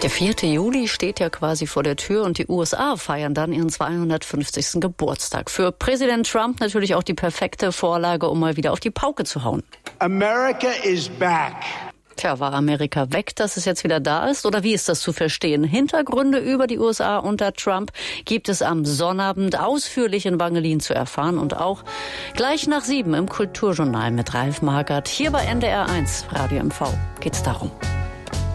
Der 4. Juli steht ja quasi vor der Tür und die USA feiern dann ihren 250. Geburtstag. Für Präsident Trump natürlich auch die perfekte Vorlage, um mal wieder auf die Pauke zu hauen. America is back. Tja, war Amerika weg, dass es jetzt wieder da ist? Oder wie ist das zu verstehen? Hintergründe über die USA unter Trump gibt es am Sonnabend ausführlich in Wangelin zu erfahren und auch gleich nach 7 im Kulturjournal mit Ralf Magert. Hier bei NDR 1 Radio MV geht's darum.